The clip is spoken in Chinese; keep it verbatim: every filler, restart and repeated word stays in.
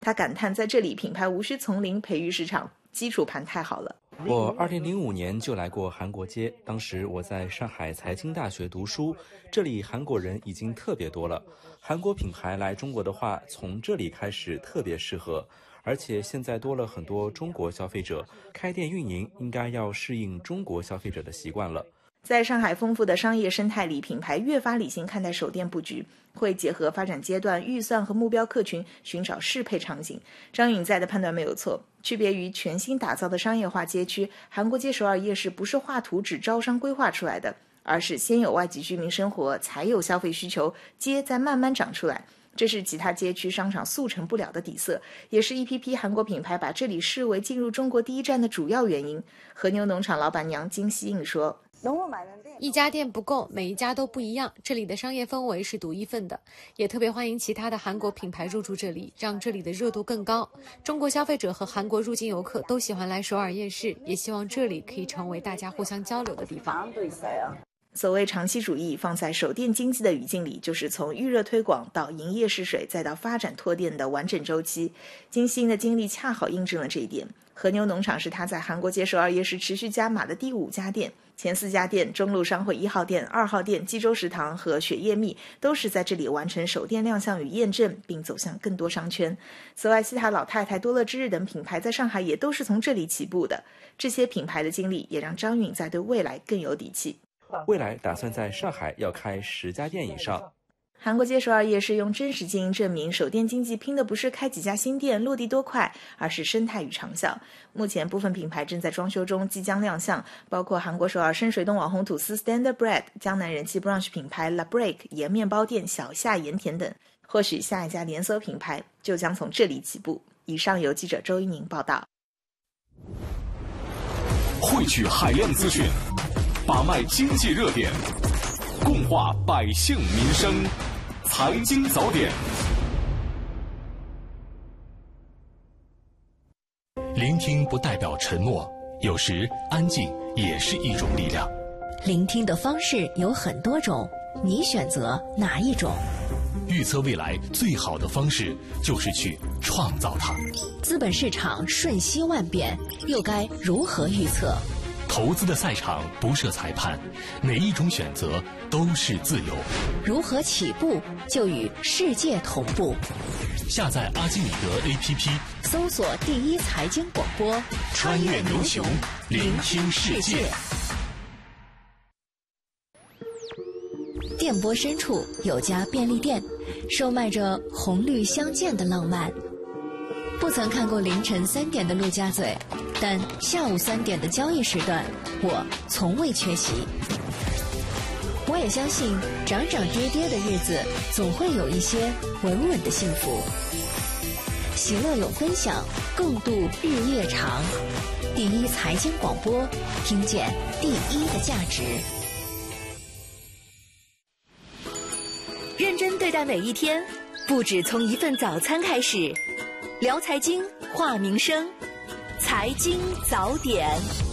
他感叹在这里品牌无需从零培育市场，基础盘太好了。 我二零零五年就来过韩国街，当时我在上海财经大学读书，这里韩国人已经特别多了。韩国品牌来中国的话，从这里开始特别适合，而且现在多了很多中国消费者，开店运营应该要适应中国消费者的习惯了。 在上海丰富的商业生态里，品牌越发理性看待手店布局，会结合发展阶段、预算和目标客群，寻找适配场景。张允在的判断没有错，区别于全新打造的商业化街区，韩国街首尔夜市不是画图纸招商规划出来的，而是先有外籍居民生活，才有消费需求，街再慢慢长出来。这是其他街区商场速成不了的底色，也是一批批韩国品牌把这里视为进入中国第一站的主要原因。和牛农场老板娘金希应说， 一家店不够，每一家都不一样，这里的商业氛围是独一份的，也特别欢迎其他的韩国品牌入驻这里，让这里的热度更高。中国消费者和韩国入境游客都喜欢来首尔夜市，也希望这里可以成为大家互相交流的地方。 所谓长期主义，放在手店经济的语境里，就是从预热推广到营业试水，再到发展拓店的完整周期。金希的经历恰好印证了这一点。和牛农场是他在韩国街首尔夜市持续加码的第五家店，前四家店中路商会一号店、二号店、济州食堂和雪叶蜜都是在这里完成手店亮相与验证，并走向更多商圈。此外，西塔老太太、多乐之日等品牌在上海也都是从这里起步的。这些品牌的经历也让张允在对未来更有底气。 未来打算在上海要开十家店以上。 韩国街首尔夜市用真实经营证明，手店经济拼的不是开几家新店落地多快，而是生态与长效。目前部分品牌正在装修中，即将亮相，包括韩国首尔深水洞网红吐司 Standard Bread、江南人气 brunch 品牌 La Break、盐面包店小夏盐甜等。或许下一家连锁品牌就将从这里起步。以上由记者周一宁报道。 汇聚海量资讯，把脉经济热点，共话百姓民生。财经早点，聆听不代表沉默，有时安静也是一种力量。 聆听的方式有很多种，你选择哪一种？ 预测未来最好的方式就是去创造它。 资本市场瞬息万变，又该如何预测？ 投资的赛场不设裁判，哪一种选择都是自由。 如何起步就与世界同步？ 下载阿基米德 A P P， 搜索第一财经广播， 穿越牛熊，聆听世界。 电波深处有家便利店，售卖着红绿相间的浪漫。不曾看过凌晨三点的陆家嘴，但下午三点的交易时段，我从未缺席。我也相信，涨涨跌跌的日子，总会有一些稳稳的幸福。喜乐有分享，共度日夜长。第一财经广播，听见第一的价值。认真对待每一天，不止从一份早餐开始。聊财经，话民生，财经早点。